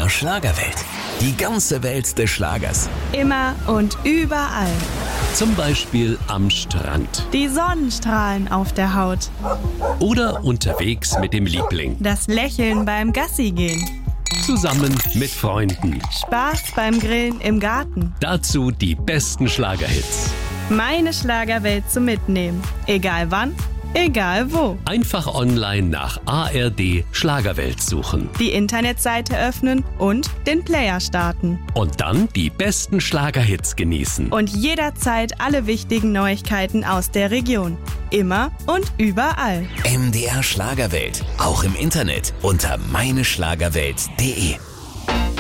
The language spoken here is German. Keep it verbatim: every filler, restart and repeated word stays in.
der Schlagerwelt. Die ganze Welt des Schlagers. Immer und überall. Zum Beispiel am Strand. Die Sonnenstrahlen auf der Haut. Oder unterwegs mit dem Liebling. Das Lächeln beim Gassigehen. Zusammen mit Freunden. Spaß beim Grillen im Garten. Dazu die besten Schlagerhits. Meine Schlagerwelt zum Mitnehmen. Egal wann, egal wo. Einfach online nach A R D Schlagerwelt suchen. Die Internetseite öffnen und den Player starten. Und dann die besten Schlagerhits genießen. Und jederzeit alle wichtigen Neuigkeiten aus der Region. Immer und überall. M D R Schlagerwelt. Auch im Internet unter meine schlagerwelt punkt de.